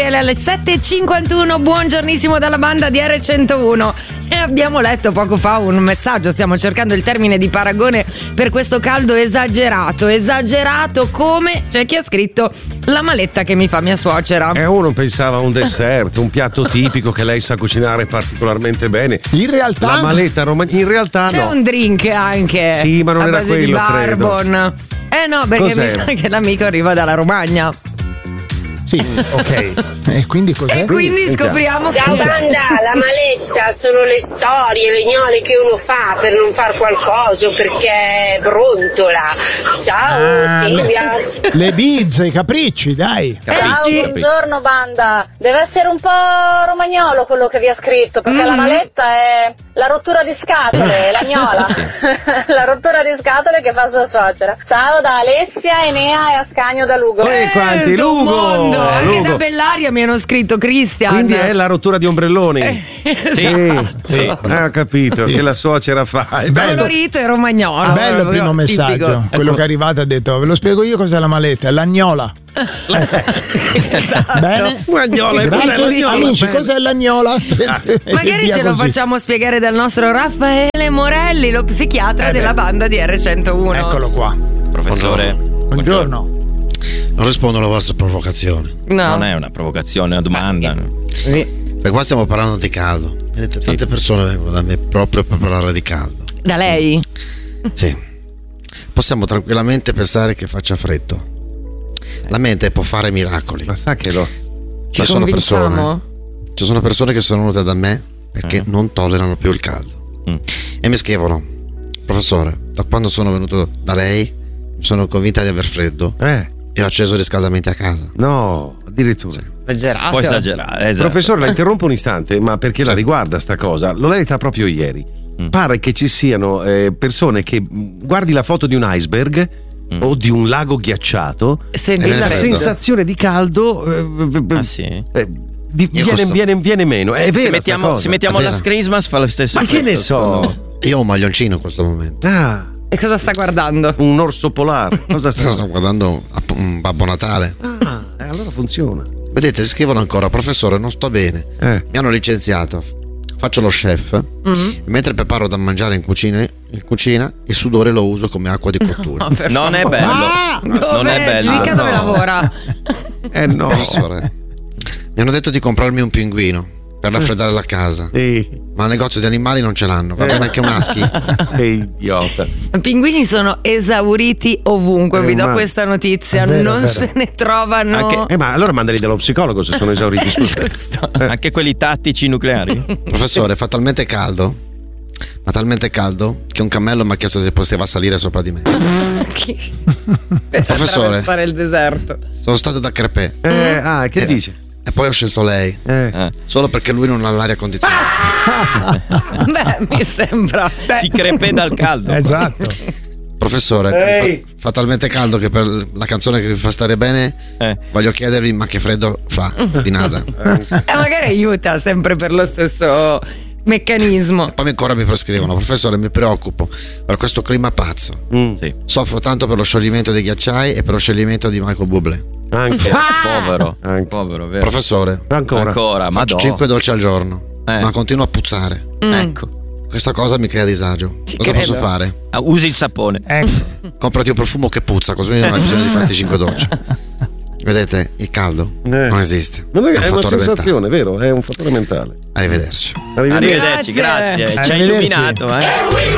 Raffaele alle 7.51. Buongiornissimo dalla banda di R101. E abbiamo letto poco fa un messaggio, stiamo cercando il termine di paragone per questo caldo esagerato. Esagerato come? C'è chi ha scritto la maletta che mi fa mia suocera. Uno pensava a un dessert, un piatto tipico che lei sa cucinare particolarmente bene. In realtà la maletta in realtà c'è no. un drink anche. Sì, ma non a era base quello, di bourbon. credo. No, perché Cos'era? mi sa che l'amico arriva dalla Romagna. Sì, ok. E quindi cos'è? E quindi scopriamo che Ciao banda, la maletta sono le storie, le gnole che uno fa per non far qualcosa, perché brontola. Ciao Silvia. Le bizze, i capricci, dai. Ciao, buongiorno banda. Deve essere un po' romagnolo quello che vi ha scritto, perché la maletta è la rottura di scatole, la gnola. La rottura di scatole che fa sua suocera. Ciao da Alessia, Enea e Ascanio da Lugo. Quanti Lugo! Mondo. Anche Lugo. da Bellaria mi hanno scritto Cristian. Quindi è la rottura di ombrelloni. Sì. Esatto. Ho capito che la suocera fa. È bello. Colorito e romagnolo. Bello il primo messaggio. Tipico. Quello che è arrivato ha detto: ve lo spiego io cos'è la maletta, è l'agnola. Esatto. Bene? Guagnola, Grazie amici, cos'è l'agnola? Magari ce lo facciamo spiegare dal nostro Raffaele Morelli, lo psichiatra della banda di R101. Eccolo qua. Professore, Buongiorno. Non rispondo alla vostra provocazione. No. non è una provocazione, è una domanda. Perché qua stiamo parlando di caldo. Vedete, tante persone vengono da me proprio per parlare di caldo. Da lei? Sì. Possiamo tranquillamente pensare che faccia freddo. La mente può fare miracoli. Ma sa che lo. Ci sono convinciamo? persone che sono venute da me perché non tollerano più il caldo. E mi scrivono: professore, da quando sono venuto da lei mi sono convinta di aver freddo e ho acceso i riscaldamenti a casa. No, addirittura. Esagerato. Può esagerare, esatto. Professore, la interrompo un istante, ma perché la riguarda sta cosa? L'ho letta proprio ieri. Pare che ci siano persone che guardi la foto di un iceberg o di un lago ghiacciato, Senti la freddo. sensazione di caldo sì? viene meno. È vero. Se mettiamo È la vero. Christmas fa lo stesso Ma che effetto, ne secondo me. so? Io ho un maglioncino in questo momento. E cosa sta guardando? Un orso polare. Cosa Sto guardando un Babbo Natale. allora funziona. Vedete, scrivono ancora: professore, non sto bene. Mi hanno licenziato. Faccio lo chef. E mentre preparo da mangiare in cucina, il sudore lo uso come acqua di cottura. Non è bello. Non è bello. Mica dove lavora? No. Professore, mi hanno detto di comprarmi un pinguino per raffreddare la casa. Ma al negozio di animali non ce l'hanno. Va bene anche un husky? Idiota. I pinguini sono esauriti ovunque, vi do ma- questa notizia, è vero, non è vero. se ne trovano. Ma allora mandali dallo psicologo se sono esauriti. Giusto. Anche quelli tattici nucleari. Professore, fa talmente caldo, ma talmente caldo che un cammello mi ha chiesto se poteva salire sopra di me. Per Professore. attraversare il deserto. Sono stato da Crepè Che dice? e poi ho scelto lei solo perché lui non ha l'aria condizionata. Beh, mi sembra. Si crepè dal caldo. Esatto. Professore, fa talmente caldo che per la canzone che vi fa stare bene voglio chiedervi: ma che freddo fa? Di nada. Magari aiuta sempre per lo stesso meccanismo. Poi ancora mi prescrivono: professore, mi preoccupo per questo clima pazzo. Sì. Soffro tanto per lo scioglimento dei ghiacciai e per lo scioglimento di Michael Bublé. Anche. Povero. Anche. Povero, vero. Professore, Ancora. Ma faccio 5 dolci al giorno, ma continuo a puzzare. Ecco. Questa cosa mi crea disagio. Cosa credo. posso fare? Usi il sapone. Comprati un profumo che puzza, così non hai bisogno di farti 5 docce. Vedete, il caldo non esiste. Non è una fattore sensazione, vero? È un fattore mentale. Arrivederci. Arrivederci, grazie. Ci ha Arrivederci. illuminato,